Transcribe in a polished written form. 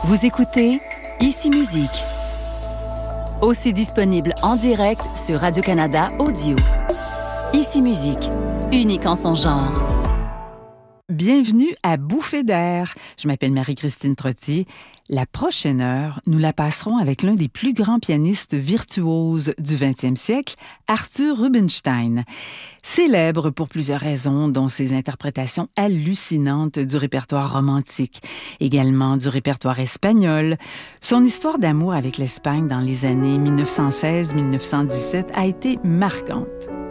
Vous écoutez Ici Musique. Aussi disponible en direct sur Radio-Canada Audio. Ici Musique, unique en son genre. Bienvenue à Bouffée d'air. Je m'appelle Marie-Christine Trottier. La prochaine heure, nous la passerons avec l'un des plus grands pianistes virtuoses du 20e siècle, Arthur Rubinstein. Célèbre pour plusieurs raisons, dont ses interprétations hallucinantes du répertoire romantique, également du répertoire espagnol. Son histoire d'amour avec l'Espagne dans les années 1916-1917 a été marquante.